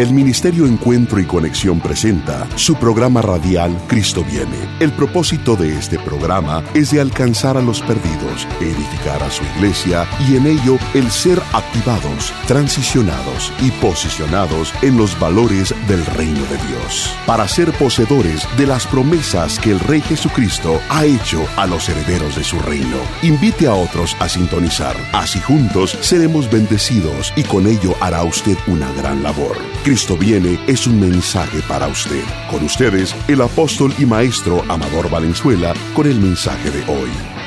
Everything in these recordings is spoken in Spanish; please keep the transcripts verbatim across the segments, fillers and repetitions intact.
El Ministerio Encuentro y Conexión presenta su programa radial Cristo Viene. El propósito de este programa es de alcanzar a los perdidos, edificar a su iglesia y en ello el ser activados, transicionados y posicionados en los valores del reino de Dios, para ser poseedores de las promesas que el Rey Jesucristo ha hecho a los herederos de su reino. Invite a otros a sintonizar, así juntos seremos bendecidos y con ello hará usted una gran labor. Cristo Viene es un mensaje para usted. Con ustedes, el apóstol y maestro Amador Valenzuela, con el mensaje de hoy.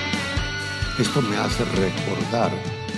Esto me hace recordar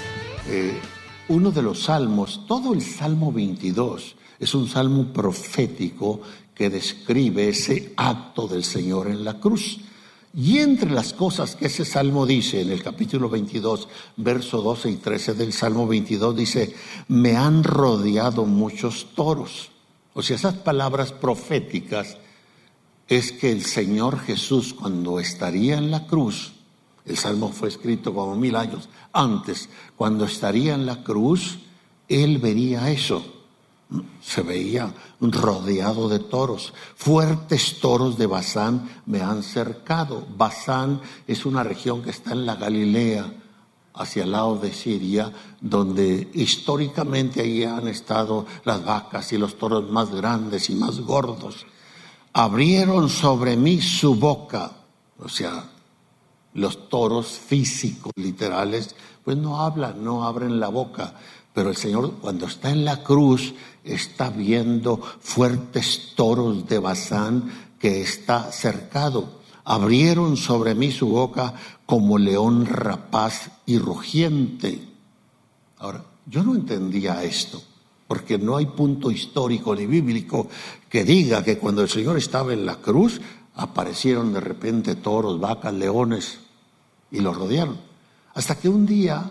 eh, uno de los salmos. Todo el Salmo veintidós es un salmo profético que describe ese acto del Señor en la cruz. Y entre las cosas que ese salmo dice, en el capítulo veintidós, verso doce y trece del Salmo veintidós, dice: me han rodeado muchos toros. O sea, esas palabras proféticas es que el Señor Jesús, cuando estaría en la cruz, el salmo fue escrito como mil años antes, cuando estaría en la cruz, Él vería eso. Se veía rodeado de toros. Fuertes toros de Basán me han cercado. Basán es una región que está en la Galilea, hacia el lado de Siria, donde históricamente ahí han estado las vacas y los toros más grandes y más gordos. Abrieron sobre mí su boca. O sea, los toros físicos, literales, pues no hablan, no abren la boca. Pero el Señor, cuando está en la cruz, está viendo fuertes toros de Basán que está cercado. Abrieron sobre mí su boca como león rapaz y rugiente. Ahora, yo no entendía esto, porque no hay punto histórico ni bíblico que diga que cuando el Señor estaba en la cruz, aparecieron de repente toros, vacas, leones, y lo rodearon. Hasta que un día...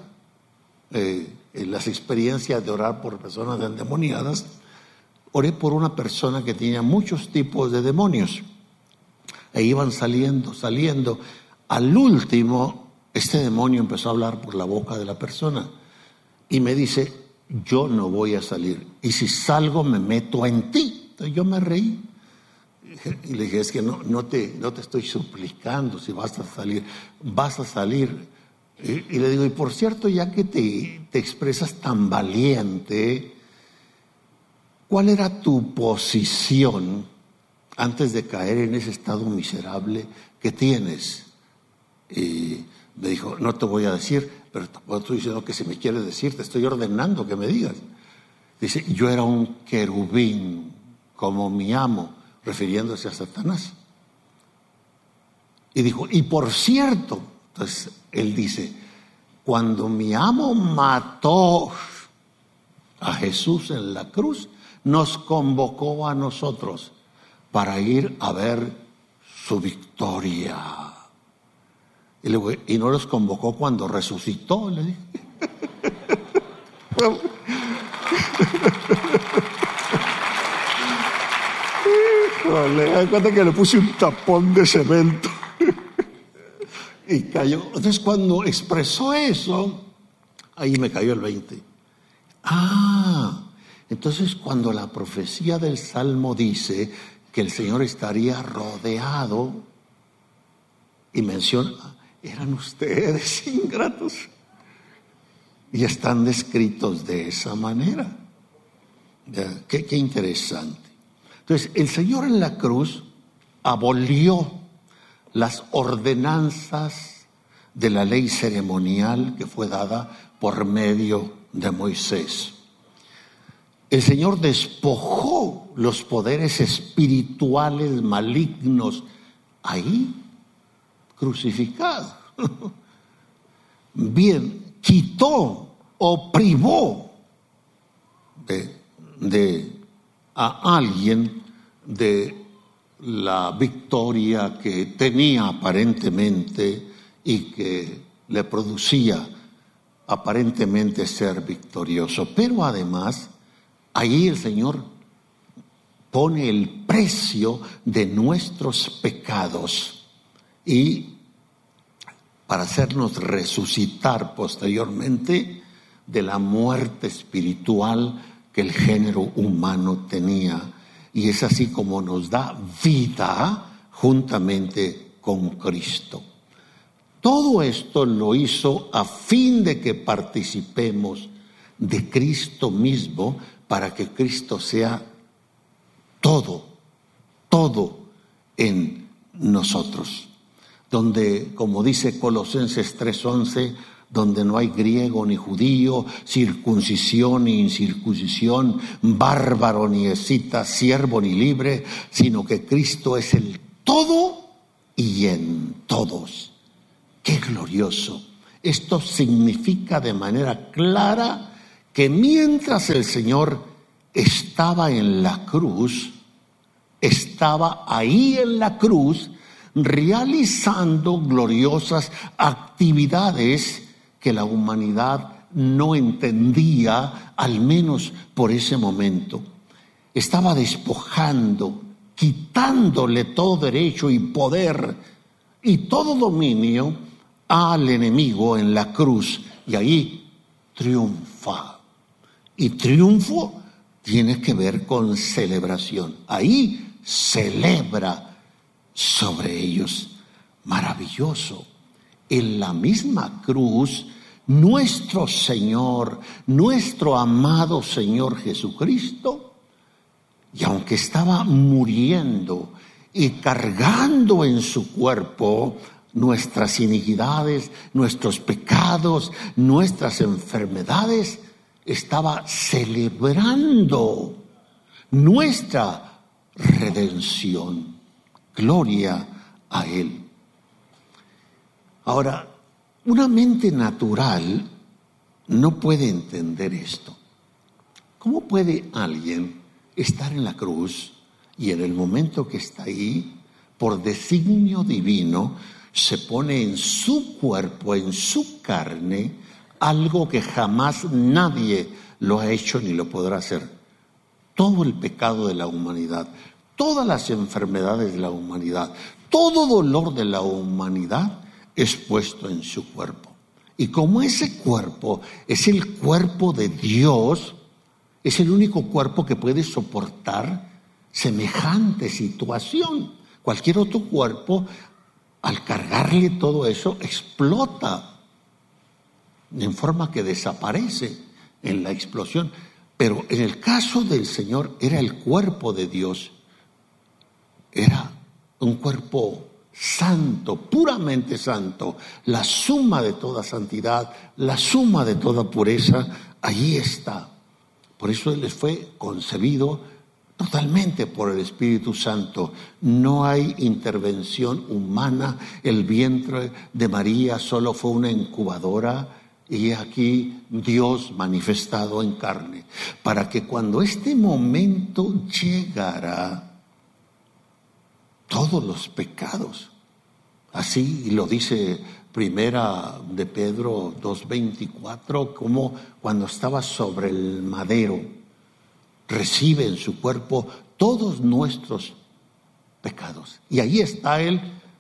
Eh, en las experiencias de orar por personas endemoniadas, oré por una persona que tenía muchos tipos de demonios e iban saliendo, saliendo. Al último, este demonio empezó a hablar por la boca de la persona y me dice: yo no voy a salir, y si salgo me meto en ti. Entonces yo me reí y le dije: es que no, no, te, no te estoy suplicando si vas a salir, vas a salir. Y le digo: y por cierto, ya que te, te expresas tan valiente, ¿cuál era tu posición antes de caer en ese estado miserable que tienes? Y me dijo: no te voy a decir, pero tampoco estoy diciendo que si me quieres decir, te estoy ordenando que me digas. Dice: yo era un querubín como mi amo, refiriéndose a Satanás. Y dijo: y por cierto, entonces él dice: cuando mi amo mató a Jesús en la cruz, nos convocó a nosotros para ir a ver su victoria. Y, le digo: y no los convocó cuando resucitó, le dije. Híjole, hay cuenta que le puse un tapón de cemento. Y cayó. Entonces, cuando expresó eso, ahí me cayó el veinte. Ah, entonces cuando la profecía del Salmo dice que el Señor estaría rodeado y menciona, eran ustedes ingratos. Y están descritos de esa manera. Qué, qué interesante. Entonces, el Señor en la cruz abolió las ordenanzas de la ley ceremonial que fue dada por medio de Moisés. El Señor despojó los poderes espirituales malignos ahí, crucificado. Bien, quitó o privó de, de a alguien de la victoria que tenía aparentemente y que le producía aparentemente ser victorioso. Pero además, ahí el Señor pone el precio de nuestros pecados y para hacernos resucitar posteriormente de la muerte espiritual que el género humano tenía, y es así como nos da vida juntamente con Cristo. Todo esto lo hizo a fin de que participemos de Cristo mismo, para que Cristo sea todo, todo en nosotros. Donde, como dice Colosenses tres once, donde no hay griego ni judío, circuncisión ni incircuncisión, bárbaro ni escita, siervo ni libre, sino que Cristo es el todo y en todos. ¡Qué glorioso! Esto significa de manera clara que mientras el Señor estaba en la cruz, estaba ahí en la cruz realizando gloriosas actividades que la humanidad no entendía, al menos por ese momento. Estaba despojando, quitándole todo derecho y poder y todo dominio al enemigo en la cruz, y ahí triunfa. Y triunfo tiene que ver con celebración. Ahí celebra sobre ellos. Maravilloso. En la misma cruz, nuestro Señor, nuestro amado Señor Jesucristo, y aunque estaba muriendo y cargando en su cuerpo nuestras iniquidades, nuestros pecados, nuestras enfermedades, estaba celebrando nuestra redención. Gloria a Él. Ahora, una mente natural no puede entender esto. ¿Cómo puede alguien estar en la cruz y en el momento que está ahí, por designio divino, se pone en su cuerpo, en su carne, algo que jamás nadie lo ha hecho ni lo podrá hacer? Todo el pecado de la humanidad, todas las enfermedades de la humanidad, todo dolor de la humanidad es puesto en su cuerpo. Y como ese cuerpo es el cuerpo de Dios, es el único cuerpo que puede soportar semejante situación. Cualquier otro cuerpo, al cargarle todo eso, explota, en forma que desaparece en la explosión. Pero en el caso del Señor era el cuerpo de Dios, era un cuerpo santo, puramente santo, la suma de toda santidad, la suma de toda pureza, allí está. Por eso Él fue concebido totalmente por el Espíritu Santo. No hay intervención humana. El vientre de María solo fue una incubadora, y aquí Dios manifestado en carne, para que cuando este momento llegara, todos los pecados, así lo dice Primera de Pedro dos veinticuatro, como cuando estaba sobre el madero, recibe en su cuerpo todos nuestros pecados. Y ahí está Él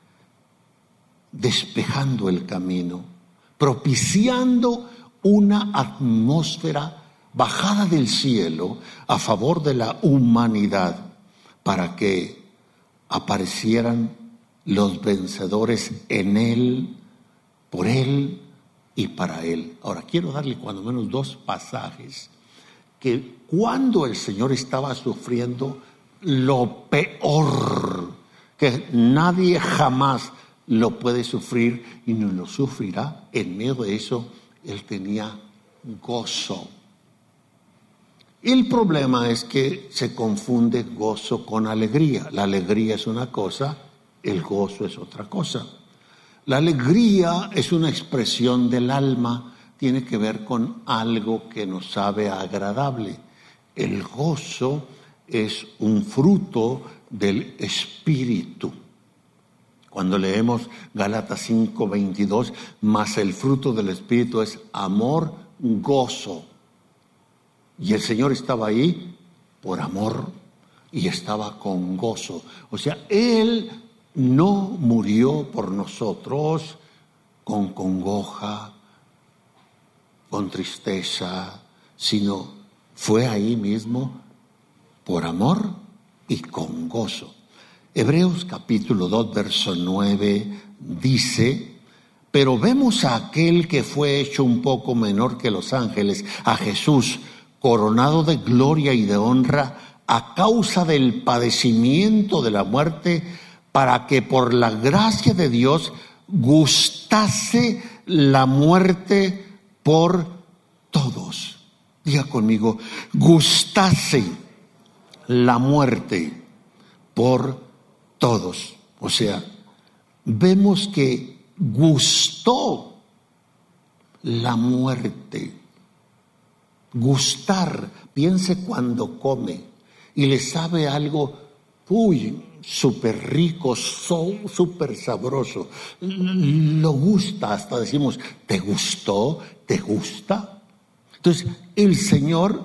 despejando el camino, propiciando una atmósfera bajada del cielo a favor de la humanidad, para que aparecieran los vencedores en Él, por Él y para Él. Ahora quiero darle cuando menos dos pasajes que cuando el Señor estaba sufriendo lo peor, que nadie jamás lo puede sufrir y no lo sufrirá, en medio de eso Él tenía gozo. El problema es que se confunde gozo con alegría. La alegría es una cosa, el gozo es otra cosa. La alegría es una expresión del alma, tiene que ver con algo que nos sabe agradable. El gozo es un fruto del Espíritu. Cuando leemos Gálatas cinco veintidós, más el fruto del Espíritu es amor, gozo. Y el Señor estaba ahí por amor y estaba con gozo. O sea, Él no murió por nosotros con congoja, con tristeza, sino fue ahí mismo por amor y con gozo. Hebreos capítulo dos, verso nueve dice: pero vemos a aquel que fue hecho un poco menor que los ángeles, a Jesús, coronado de gloria y de honra a causa del padecimiento de la muerte, para que por la gracia de Dios gustase la muerte por todos. Diga conmigo, gustase la muerte por todos. O sea, vemos que gustó la muerte. Gustar, piense cuando come y le sabe algo, uy, súper rico, súper sabroso, lo gusta, hasta decimos, ¿te gustó? ¿Te gusta? Entonces, el Señor,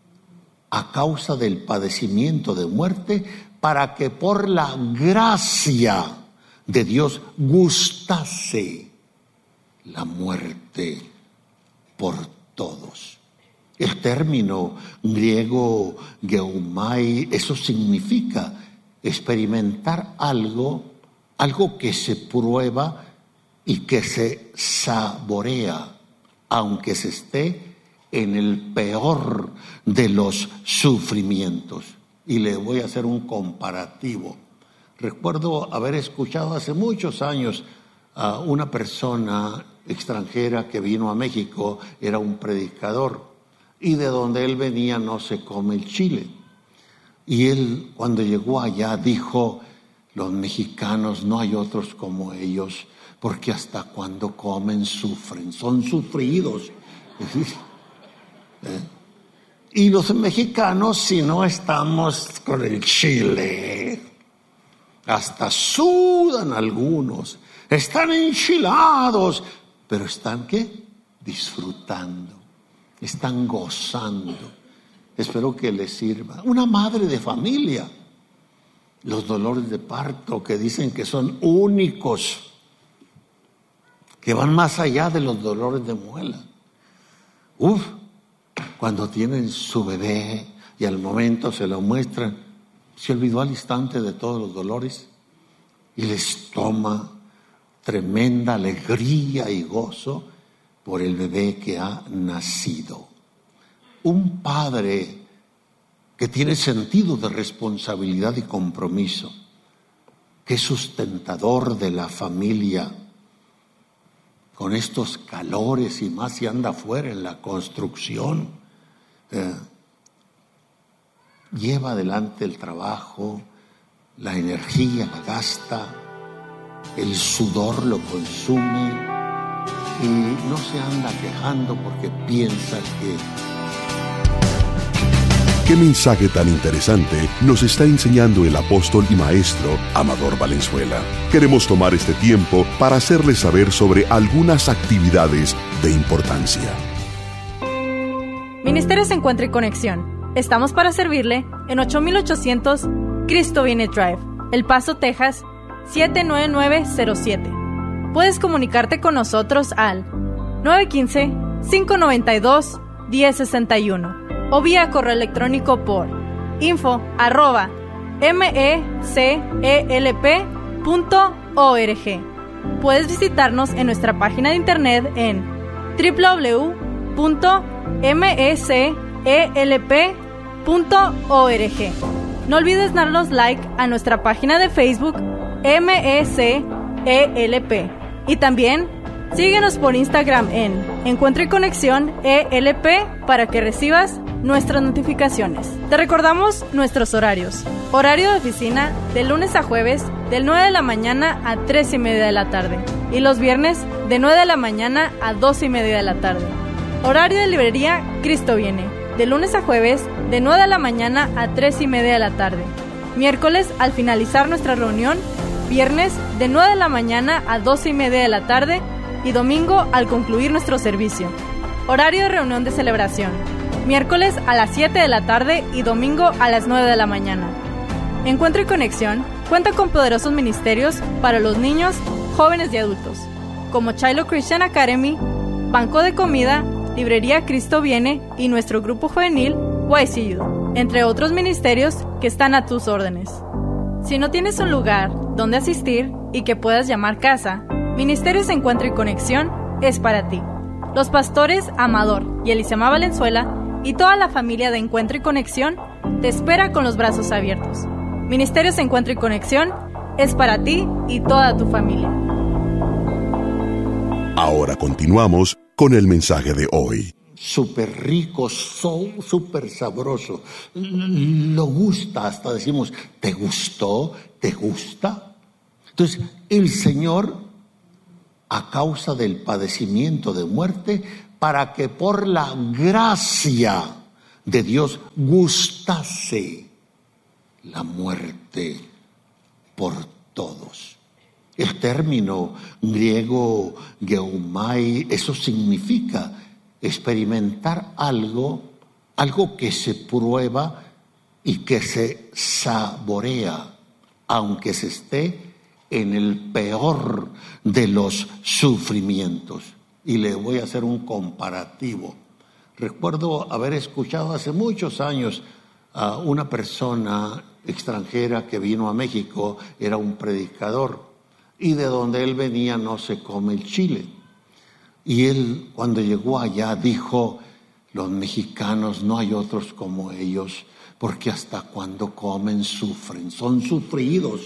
a causa del padecimiento de muerte, para que por la gracia de Dios gustase la muerte por todos. El término griego geomai, eso significa experimentar algo, algo que se prueba y que se saborea, aunque se esté en el peor de los sufrimientos. Y le voy a hacer un comparativo. Recuerdo haber escuchado hace muchos años a una persona extranjera que vino a México, era un predicador, y de donde él venía no se come el chile. Y él, cuando llegó allá, dijo: los mexicanos no hay otros como ellos, porque hasta cuando comen sufren, son sufridos. ¿Eh? Y los mexicanos, si no estamos con el chile, hasta sudan algunos, están enchilados, pero están ¿qué? Disfrutando, están gozando. Espero que les sirva. Una madre de familia, los dolores de parto que dicen que son únicos, que van más allá de los dolores de muela. Uf, cuando tienen su bebé y al momento se lo muestran, se olvidó al instante de todos los dolores y les toma tremenda alegría y gozo por el bebé que ha nacido. Un padre que tiene sentido de responsabilidad y compromiso, que es sustentador de la familia, con estos calores y más si anda afuera en la construcción, eh, lleva adelante el trabajo, la energía la gasta, el sudor lo consume y no se anda quejando porque piensa que... ¿Qué mensaje tan interesante nos está enseñando el apóstol y maestro Amador Valenzuela? Queremos tomar este tiempo para hacerles saber sobre algunas actividades de importancia. Ministerios Encuentro y Conexión. Estamos para servirle en ocho mil ochocientos Cristo Viene Drive, El Paso, Texas, siete nueve nueve cero siete. Puedes comunicarte con nosotros al nueve uno cinco, cinco nueve dos, uno cero seis uno o vía correo electrónico por info arroba mecelp punto org. Puedes visitarnos en nuestra página de internet en doble u doble u doble u punto mecelp punto org. No olvides darnos like a nuestra página de Facebook M E C E L P y también síguenos por Instagram en Encuentro y Conexión E L P para que recibas nuestras notificaciones. Te recordamos nuestros horarios. Horario de oficina de lunes a jueves del nueve de la mañana a tres y media de la tarde y los viernes de nueve de la mañana a dos y media de la tarde. Horario de librería Cristo Viene de lunes a jueves de nueve de la mañana a tres y media de la tarde. Miércoles al finalizar nuestra reunión, viernes de nueve de la mañana a dos y media de la tarde y domingo al concluir nuestro servicio. Horario de reunión de celebración, miércoles a las siete de la tarde y domingo a las nueve de la mañana. Encuentro y Conexión cuenta con poderosos ministerios para los niños, jóvenes y adultos, como Shiloh Christian Academy, Banco de Comida, Librería Cristo Viene y nuestro grupo juvenil Y C U, entre otros ministerios que están a tus órdenes. Si no tienes un lugar donde asistir y que puedas llamar casa, Ministerios Encuentro y Conexión es para ti. Los pastores Amador y Elisema Valenzuela y toda la familia de Encuentro y Conexión te espera con los brazos abiertos. Ministerios Encuentro y Conexión es para ti y toda tu familia. Ahora continuamos con el mensaje de hoy. Súper rico, so, súper sabroso. Lo gusta, hasta decimos, ¿te gustó? ¿Te gusta? Entonces, el Señor, a causa del padecimiento de muerte, para que por la gracia de Dios gustase la muerte por todos. El término griego geumai, eso significa experimentar algo, algo que se prueba y que se saborea, aunque se esté en el peor de los sufrimientos. Y le voy a hacer un comparativo. Recuerdo haber escuchado hace muchos años a una persona extranjera que vino a México, era un predicador, y de donde él venía no se come el chile. Y él, cuando llegó allá, dijo, los mexicanos no hay otros como ellos, porque hasta cuando comen sufren, son sufridos.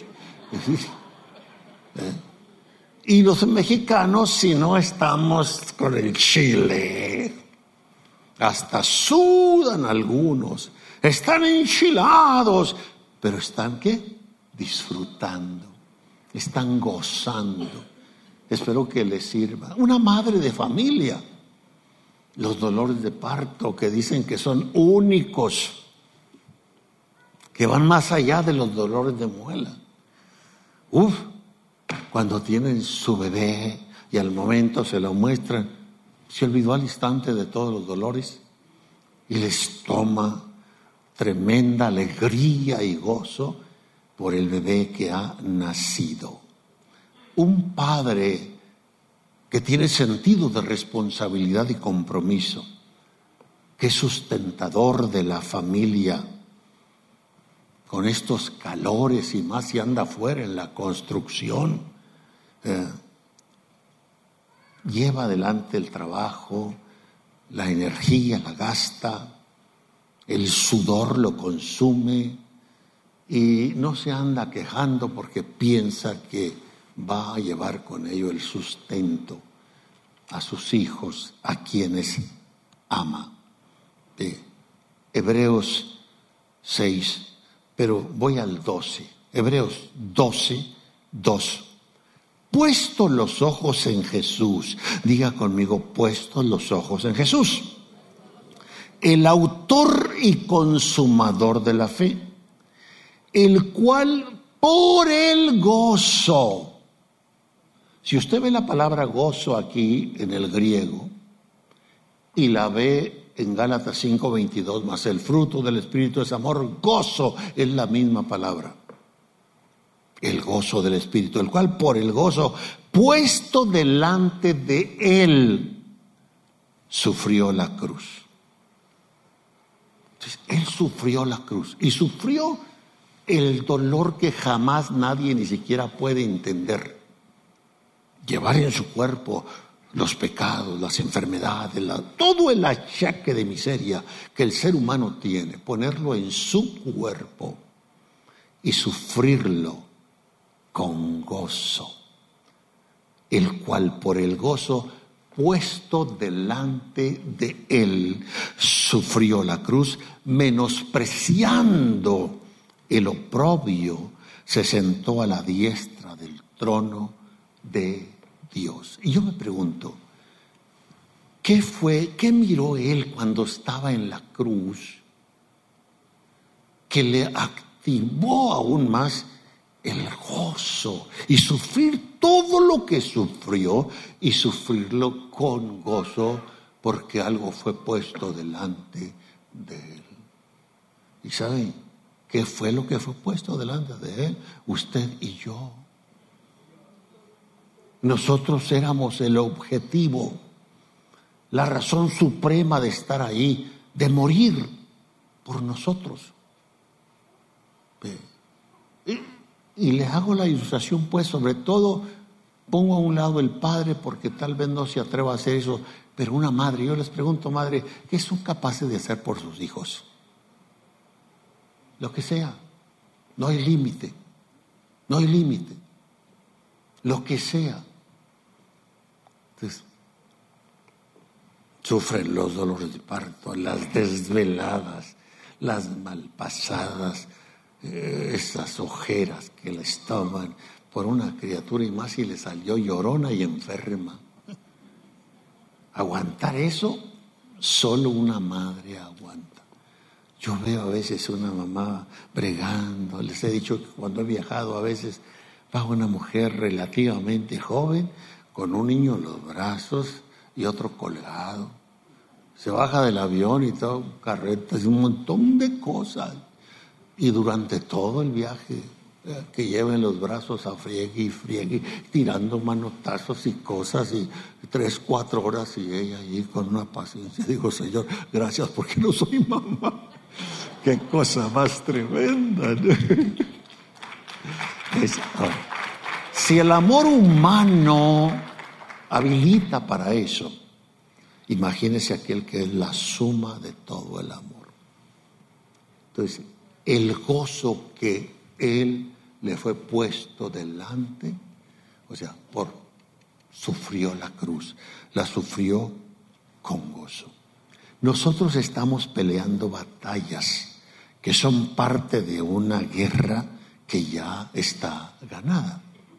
¿Eh? Y los mexicanos, si no estamos con el chile, hasta sudan algunos, están enchilados, pero están, ¿qué? Disfrutando, están gozando. Espero que les sirva. Una madre de familia, los dolores de parto que dicen que son únicos, que van más allá de los dolores de muela. Uf, cuando tienen su bebé y al momento se lo muestran, se olvidó al instante de todos los dolores y les toma tremenda alegría y gozo por el bebé que ha nacido. Un padre que tiene sentido de responsabilidad y compromiso, que es sustentador de la familia, con estos calores y más si anda afuera en la construcción, eh, lleva adelante el trabajo, la energía la gasta, el sudor lo consume y no se anda quejando porque piensa que va a llevar con ello el sustento a sus hijos, a quienes ama. Eh, Hebreos seis, pero voy al doce. Hebreos doce, dos. Puestos los ojos en Jesús, diga conmigo, puestos los ojos en Jesús, el autor y consumador de la fe, el cual por el gozo. Si usted ve la palabra gozo aquí en el griego y la ve en Gálatas cinco veintidós, más el fruto del Espíritu es amor, gozo es la misma palabra. El gozo del Espíritu, el cual por el gozo puesto delante de él sufrió la cruz. Entonces, él sufrió la cruz y sufrió el dolor que jamás nadie ni siquiera puede entender. Llevar en su cuerpo los pecados, las enfermedades, la, todo el achaque de miseria que el ser humano tiene, ponerlo en su cuerpo y sufrirlo con gozo, el cual por el gozo puesto delante de él sufrió la cruz, menospreciando el oprobio, se sentó a la diestra del trono de Dios. Y yo me pregunto, ¿qué fue, qué miró él cuando estaba en la cruz que le activó aún más el gozo y sufrir todo lo que sufrió y sufrirlo con gozo porque algo fue puesto delante de él? ¿Y saben qué fue lo que fue puesto delante de él? Usted y yo. Nosotros éramos el objetivo, la razón suprema de estar ahí, de morir por nosotros. Y, y les hago la ilustración, pues, sobre todo, pongo a un lado el padre porque tal vez no se atreva a hacer eso, pero una madre, yo les pregunto, madre, ¿qué son capaces de hacer por sus hijos? Lo que sea, no hay límite, no hay límite, lo que sea. Entonces, sufren los dolores de parto, las desveladas, las malpasadas, eh, esas ojeras que les toman por una criatura, y más si le salió llorona y enferma. Aguantar eso, solo una madre aguanta. Yo veo a veces una mamá bregando, les he dicho que cuando he viajado a veces va una mujer relativamente joven con un niño en los brazos y otro colgado. Se baja del avión y todo, carretas y un montón de cosas. Y durante todo el viaje, eh, que lleven los brazos a friegue y friegue, tirando manotazos y cosas, y tres, cuatro horas, y ella allí con una paciencia. Digo, Señor, gracias porque no soy mamá. Qué cosa más tremenda, ¿no? Es, oh. Si el amor humano habilita para eso, imagínese aquel que es la suma de todo el amor. Entonces, el gozo que Él le fue puesto delante, o sea, por sufrió la cruz, la sufrió con gozo. Nosotros estamos peleando batallas que son parte de una guerra que ya está ganada.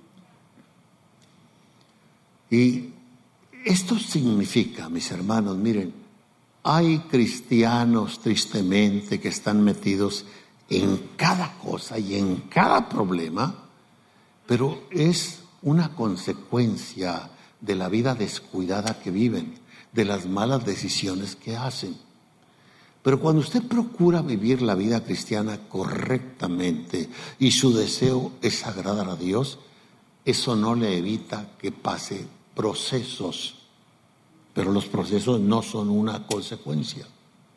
Y esto significa, mis hermanos, miren, hay cristianos tristemente que están metidos en cada cosa y en cada problema, pero es una consecuencia de la vida descuidada que viven, de las malas decisiones que hacen. Pero cuando usted procura vivir la vida cristiana correctamente y su deseo es agradar a Dios, eso no le evita que pase procesos, pero los procesos no son una consecuencia.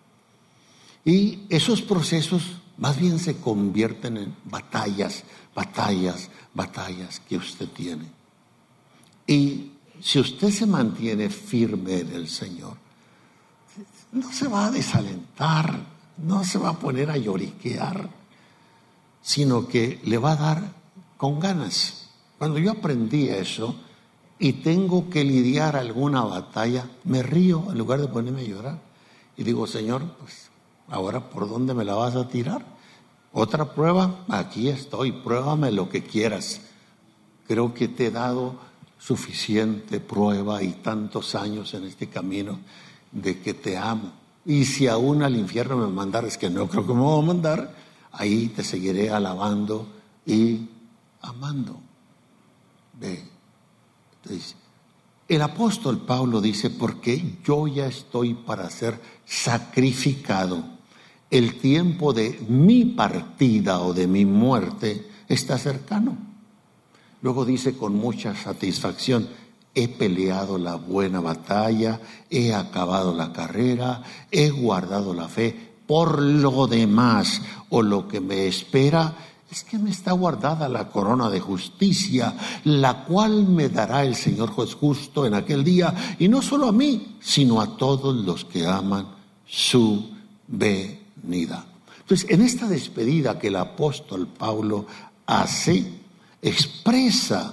Y esos procesos más bien se convierten en batallas, batallas, batallas que usted tiene. Y si usted se mantiene firme en el Señor, no se va a desalentar, no se va a poner a lloriquear, sino que le va a dar con ganas. Cuando yo aprendí eso y tengo que lidiar alguna batalla, me río en lugar de ponerme a llorar. Y digo, Señor, pues ahora ¿por dónde me la vas a tirar? ¿Otra prueba? Aquí estoy, pruébame lo que quieras. Creo que te he dado suficiente prueba y tantos años en este camino de que te amo. Y si aún al infierno me mandares, que no creo que me voy a mandar, ahí te seguiré alabando y amando. Ve. Entonces, el apóstol Pablo dice, porque yo ya estoy para ser sacrificado. El tiempo de mi partida o de mi muerte está cercano. Luego dice con mucha satisfacción, he peleado la buena batalla, he acabado la carrera, he guardado la fe. Por lo demás, o lo que me espera, es que me está guardada la corona de justicia, la cual me dará el Señor juez justo en aquel día, y no solo a mí, sino a todos los que aman su venida. Entonces, en esta despedida que el apóstol Pablo hace, expresa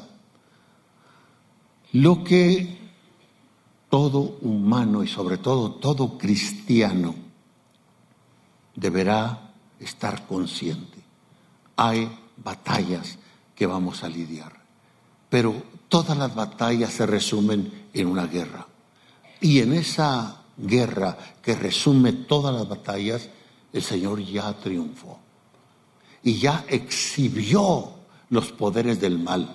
lo que todo humano y sobre todo todo cristiano deberá estar consciente. Hay batallas que vamos a lidiar, pero todas las batallas se resumen en una guerra. Y en esa guerra que resume todas las batallas, el Señor ya triunfó y ya exhibió los poderes del mal.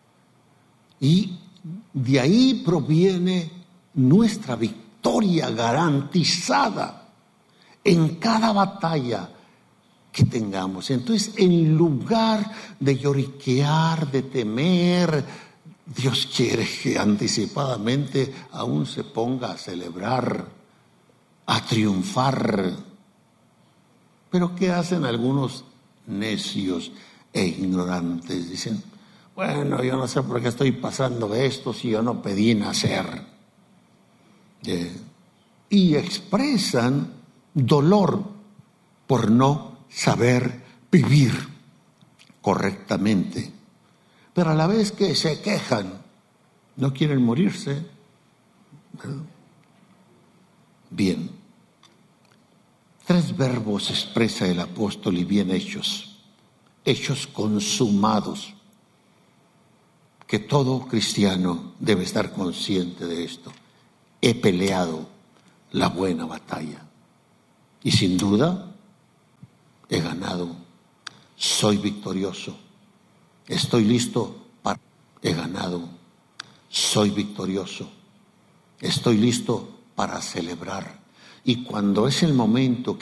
Y de ahí proviene nuestra victoria garantizada en cada batalla que tengamos. Entonces, en lugar de lloriquear, de temer, Dios quiere que anticipadamente aún se ponga a celebrar, a triunfar. Pero ¿qué hacen algunos necios e ignorantes? Dicen, bueno, yo no sé por qué estoy pasando esto si yo no pedí nacer. Eh, y expresan dolor por no saber vivir correctamente. Pero a la vez que se quejan, no quieren morirse. ¿Verdad? Bien. Tres verbos expresa el apóstol y bien hechos. Hechos consumados. Que todo cristiano debe estar consciente de esto. He peleado la buena batalla. Y sin duda, he ganado. Soy victorioso. Estoy listo para... He ganado. Soy victorioso. Estoy listo para celebrar. Y cuando es el momento